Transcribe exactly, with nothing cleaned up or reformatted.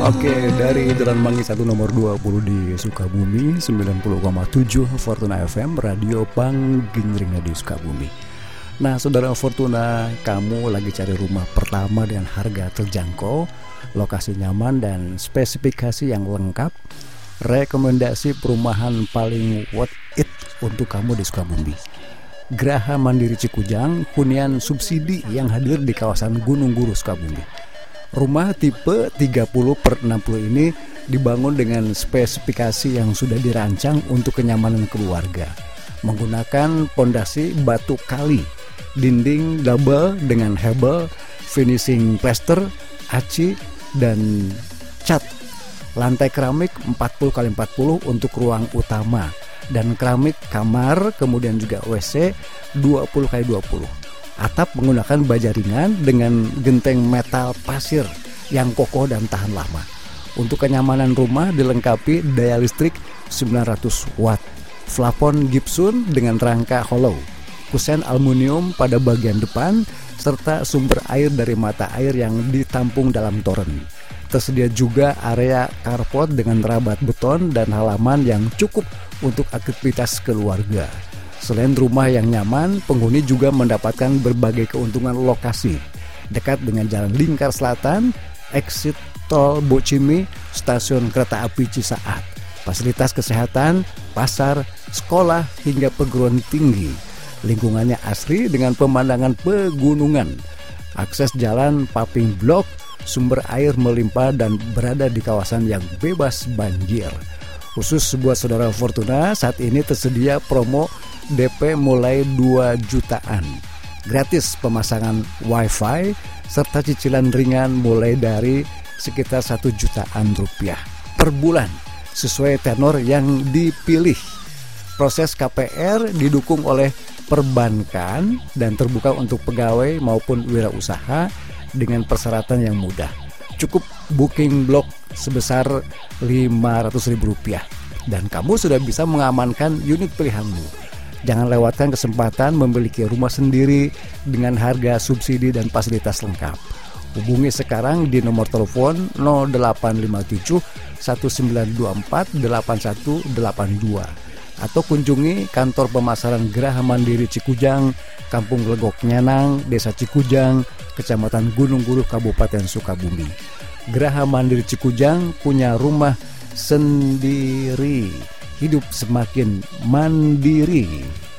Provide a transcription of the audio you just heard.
Oke, dari Jalan Mangi satu nomor dua puluh di Sukabumi, sembilan puluh koma tujuh Fortuna F M, Radio Pangginringnya di Sukabumi. Nah, saudara Fortuna, kamu lagi cari rumah pertama dengan harga terjangkau, lokasi nyaman dan spesifikasi yang lengkap. Rekomendasi perumahan paling worth it untuk kamu di Sukabumi. Geraha Mandiri Cikujang, hunian subsidi yang hadir di kawasan Gunung Guru Sukabumi. Rumah tipe tiga puluh per enam puluh ini dibangun dengan spesifikasi yang sudah dirancang untuk kenyamanan keluarga. Menggunakan pondasi batu kali, dinding double dengan hebel, finishing plaster, aci, dan cat. Lantai keramik empat puluh kali empat puluh untuk ruang utama, dan keramik kamar, kemudian juga W C dua puluh kali dua puluh. Atap menggunakan baja ringan dengan genteng metal pasir yang kokoh dan tahan lama. Untuk kenyamanan rumah dilengkapi daya listrik sembilan ratus watt, plafon gipsum dengan rangka hollow, kusen aluminium pada bagian depan, serta sumber air dari mata air yang ditampung dalam toren. Tersedia juga area carport dengan rabat beton dan halaman yang cukup untuk aktivitas keluarga. Selain rumah yang nyaman, penghuni juga mendapatkan berbagai keuntungan lokasi. Dekat dengan Jalan Lingkar Selatan, exit tol Bocimi, stasiun kereta api Cisaat, fasilitas kesehatan, pasar, sekolah, hingga perguruan tinggi. Lingkungannya asri dengan pemandangan pegunungan. Akses jalan Paping Blok, sumber air melimpah dan berada di kawasan yang bebas banjir. Khusus buat saudara Fortuna, saat ini tersedia promo D P mulai dua jutaan, gratis pemasangan wifi, serta cicilan ringan mulai dari sekitar satu jutaan rupiah per bulan sesuai tenor yang dipilih. Proses K P R didukung oleh perbankan dan terbuka untuk pegawai maupun wirausaha dengan persyaratan yang mudah. Cukup booking blok sebesar lima ratus ribu rupiah dan kamu sudah bisa mengamankan unit pilihanmu. Jangan lewatkan kesempatan memiliki rumah sendiri dengan harga subsidi dan fasilitas lengkap. Hubungi sekarang di nomor telepon nol delapan lima tujuh satu sembilan dua empat delapan satu delapan dua atau kunjungi kantor pemasaran Geraha Mandiri Cikujang, Kampung Legok Nyanang, Desa Cikujang, Kecamatan Gunung Guru, Kabupaten Sukabumi. Geraha Mandiri Cikujang punya rumah sendiri. Hidup semakin mandiri.